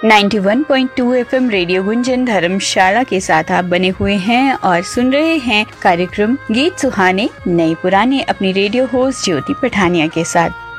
91.2 FM radio Gunjan धर्मशाला के साथ आप बने हुए हैं और सुन रहे हैं कार्यक्रम गीत सुहाने नए पुराने अपनी रेडियो होस्ट ज्योति पठानिया के साथ।